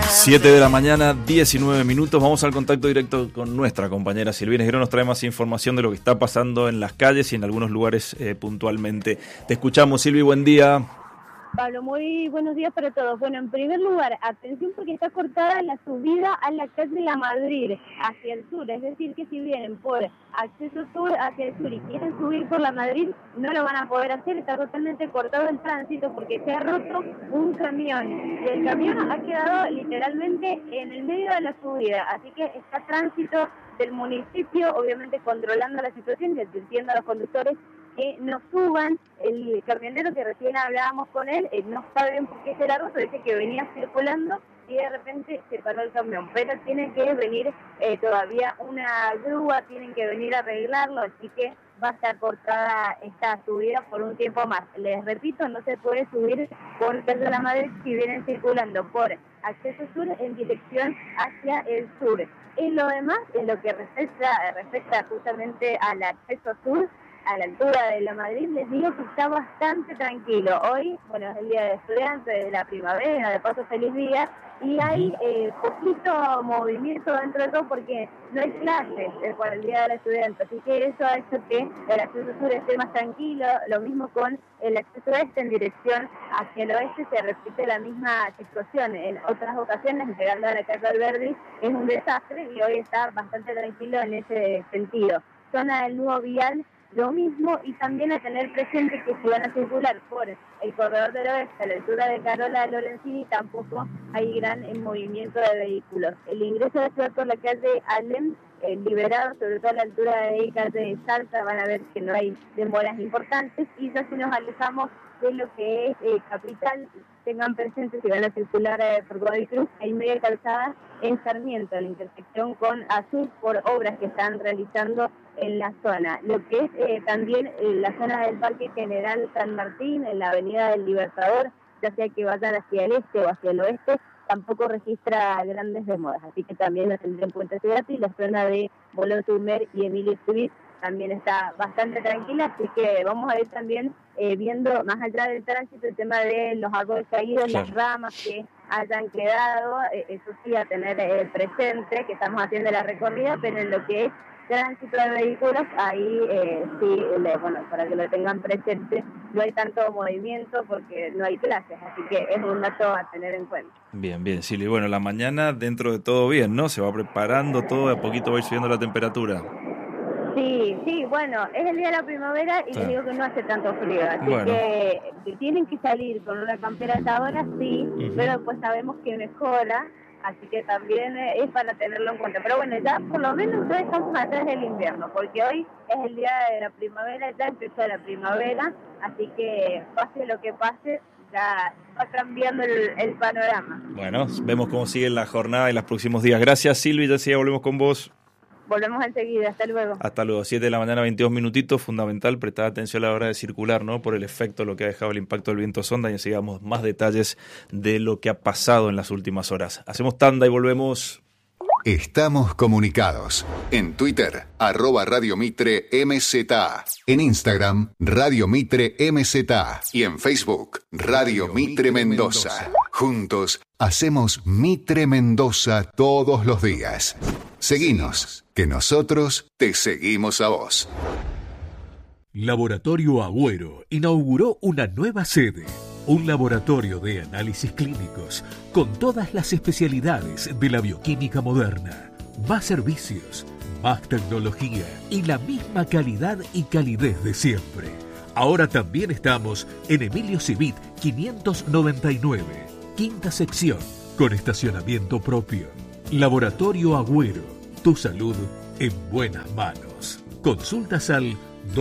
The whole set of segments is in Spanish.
7 de la mañana, 19 minutos. Vamos al contacto directo con nuestra compañera Silvina Girón. Nos trae más información de lo que está pasando en las calles y en algunos lugares puntualmente. Te escuchamos, Silvi, buen día. Pablo, muy buenos días para todos. Bueno, en primer lugar, atención porque está cortada la subida a la calle La Madrid hacia el sur, es decir, que si vienen por acceso sur hacia el sur y quieren subir por La Madrid, no lo van a poder hacer, está totalmente cortado el tránsito porque se ha roto un camión y el camión ha quedado literalmente en el medio de la subida, así que está tránsito del municipio, obviamente controlando la situación y advirtiendo a los conductores que no suban. El camionero que recién hablábamos con él, no sabe bien por qué será roto, dice que venía circulando y de repente se paró el camión, pero tiene que venir todavía una grúa, tienen que venir a arreglarlo, así que va a estar cortada esta subida por un tiempo más. Les repito, no se puede subir por Calle de la Madrid si vienen circulando por acceso sur en dirección hacia el sur. En lo demás, en lo que respecta justamente al acceso sur, a la altura de La Madrid, les digo que está bastante tranquilo. Hoy, bueno, es el día de estudiantes, de la primavera, de paso feliz día, y hay poquito movimiento dentro de todo porque no hay clases para el día del estudiante, así que eso ha hecho que el acceso sur esté más tranquilo. Lo mismo con el acceso este en dirección hacia el oeste, se repite la misma situación. En otras ocasiones, llegando a la calle Alberdi, es un desastre y hoy está bastante tranquilo en ese sentido. Zona del nuevo vial, lo mismo, y también a tener presente que si van a circular por el corredor del oeste a la altura de Carola Lorenzini tampoco hay gran movimiento de vehículos. El ingreso de la ciudad por la calle Alem, liberado, sobre todo a la altura de calle Salta, van a ver que no hay demoras importantes, y ya si nos alejamos de lo que es Capital, tengan presente si van a circular por Godoy Cruz, hay media calzada en Sarmiento, en la intersección con Azul, por obras que están realizando en la zona. Lo que es también la zona del Parque General San Martín, en la Avenida del Libertador, ya sea que vayan hacia el este o hacia el oeste, tampoco registra grandes demoras, así que también lo tendré en cuenta ese dato. Y la zona de Bolón Turmer y Emilio Estuvit también está bastante tranquila, así que vamos a ir también viendo más allá del tránsito el tema de los árboles caídos, claro, las ramas que hayan quedado, eso sí a tener presente, que estamos haciendo la recorrida, pero en lo que es tránsito de vehículos, ahí sí, bueno, para que lo tengan presente, no hay tanto movimiento porque no hay clases, así que es un dato a tener en cuenta. Bien, bien, Silvi. Bueno, la mañana dentro de todo bien, ¿no? Se va preparando todo, de a poquito va a ir subiendo la temperatura. Sí, bueno, es el día de la primavera y les digo que no hace tanto frío, así que tienen que salir con una campera a esta hora, sí, pero después sabemos que mejora, así que también es para tenerlo en cuenta. Pero bueno, ya por lo menos ya estamos atrás del invierno, porque hoy es el día de la primavera, ya empezó la primavera, así que pase lo que pase, ya va cambiando el panorama. Bueno, vemos cómo sigue la jornada y los próximos días. Gracias, Silvi, ya sí, volvemos con vos. Volvemos enseguida, hasta luego. Hasta luego, 7 de la mañana, 22 minutitos, fundamental prestar atención a la hora de circular, ¿no? Por el efecto, lo que ha dejado el impacto del viento sonda, y enseguida damos más detalles de lo que ha pasado en las últimas horas. Hacemos tanda y volvemos. Estamos comunicados. En Twitter, @Radio Mitre MZA. En Instagram, Radio Mitre MZA. Y en Facebook, Radio Mitre Mendoza. Juntos, hacemos Mitre Mendoza todos los días. Seguinos, que nosotros te seguimos a vos. Laboratorio Agüero inauguró una nueva sede. Un laboratorio de análisis clínicos con todas las especialidades de la bioquímica moderna. Más servicios, más tecnología y la misma calidad y calidez de siempre. Ahora también estamos en Emilio Civit 599, quinta sección, con estacionamiento propio. Laboratorio Agüero, tu salud en buenas manos. Consultas al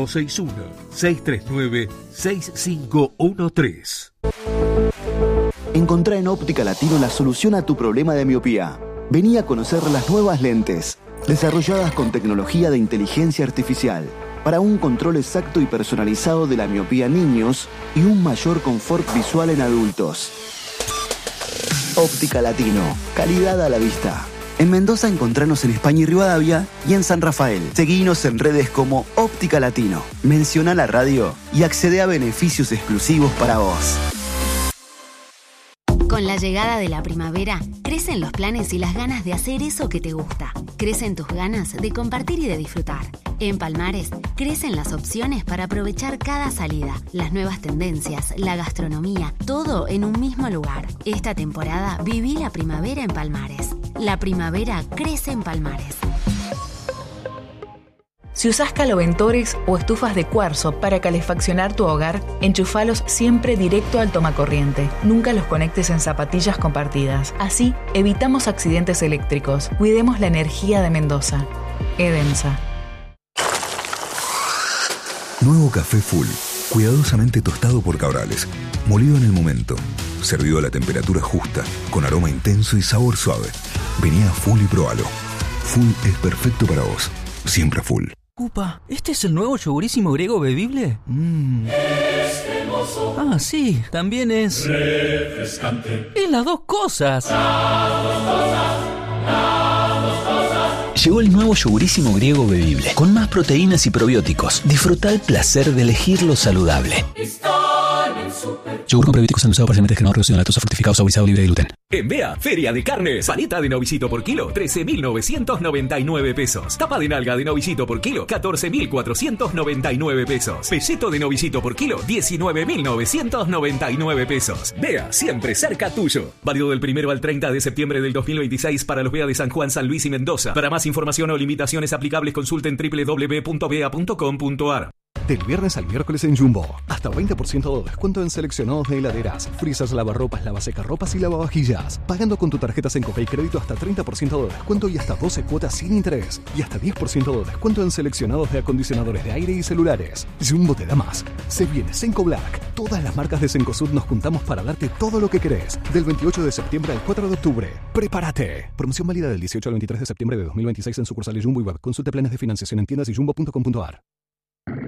261-639-6513. Encontrá en Óptica Latino la solución a tu problema de miopía. Vení a conocer las nuevas lentes, desarrolladas con tecnología de inteligencia artificial, para un control exacto y personalizado de la miopía en niños y un mayor confort visual en adultos. Óptica Latino, calidad a la vista. En Mendoza encontranos en España y Rivadavia y en San Rafael. Seguinos en redes como Óptica Latino. Menciona la radio y accede a beneficios exclusivos para vos. Con la llegada de la primavera, crecen los planes y las ganas de hacer eso que te gusta. Crecen tus ganas de compartir y de disfrutar. En Palmares, crecen las opciones para aprovechar cada salida, las nuevas tendencias, la gastronomía, todo en un mismo lugar. Esta temporada viví la primavera en Palmares. La primavera crece en Palmares. Si usás caloventores o estufas de cuarzo para calefaccionar tu hogar, enchufalos siempre directo al tomacorriente. Nunca los conectes en zapatillas compartidas. Así, evitamos accidentes eléctricos. Cuidemos la energía de Mendoza. Edensa. Nuevo café Full, cuidadosamente tostado por Cabrales, molido en el momento, servido a la temperatura justa, con aroma intenso y sabor suave. Vení a Full y probalo. Full es perfecto para vos, siempre Full. Upa, ¿este es el nuevo yogurísimo griego bebible? Ah, sí, también es refrescante. Y las dos cosas. Llegó el nuevo yogurísimo griego bebible, con más proteínas y probióticos. Disfruta el placer de elegir lo saludable. Yogur con probióticos endulzado parcialmente descremado, reducido en lactosa, fructificado, saborizado, libre de gluten. En Bea, Feria de Carnes. Paleta de novillito por kilo, 13.999 pesos. Tapa de nalga de novillito por kilo, 14.499 pesos. Pelleto de novillito por kilo, 19.999 pesos. Bea, siempre cerca tuyo. Válido del 1 al 30 de septiembre del 2026 para los Bea de San Juan, San Luis y Mendoza. Para más información o limitaciones aplicables, consulten www.bea.com.ar. Del viernes al miércoles en Jumbo. Hasta 20% de descuento en seleccionados de heladeras, freezers, lavarropas, lavasecarropas y lavavajillas. Pagando con tu tarjeta Sencope y crédito hasta 30% de descuento y hasta 12 cuotas sin interés. Y hasta 10% de descuento en seleccionados de acondicionadores de aire y celulares. Jumbo te da más. Se viene Senco Black. Todas las marcas de Cencosud nos juntamos para darte todo lo que querés. Del 28 de septiembre al 4 de octubre. ¡Prepárate! Promoción válida del 18 al 23 de septiembre de 2026 en sucursales Jumbo y Web. Consulte planes de financiación en tiendas y jumbo.com.ar.